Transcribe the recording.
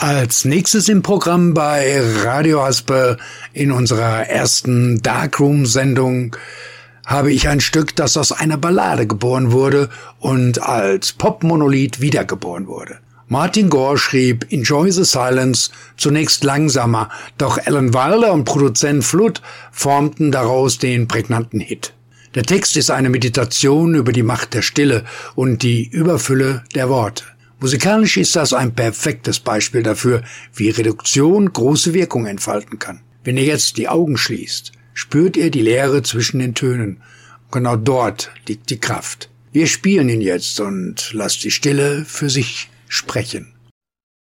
Als nächstes im Programm bei Radio Haspe in unserer ersten Darkroom-Sendung habe ich ein Stück, das aus einer Ballade geboren wurde und als Popmonolith wiedergeboren wurde. Martin Gore schrieb Enjoy the Silence zunächst langsamer, doch Alan Wilder und Produzent Flood formten daraus den prägnanten Hit. Der Text ist eine Meditation über die Macht der Stille und die Überfülle der Worte. Musikalisch ist das ein perfektes Beispiel dafür, wie Reduktion große Wirkung entfalten kann. Wenn ihr jetzt die Augen schließt, spürt ihr die Leere zwischen den Tönen. Genau dort liegt die Kraft. Wir spielen ihn jetzt und lasst die Stille für sich sprechen.